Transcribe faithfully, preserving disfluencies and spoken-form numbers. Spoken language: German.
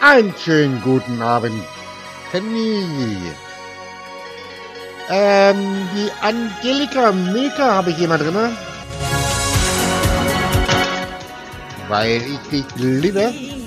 Einen schönen guten Abend, Penny. Ähm, die Angelika Milka habe ich hier mal drin. Weil ich dich liebe.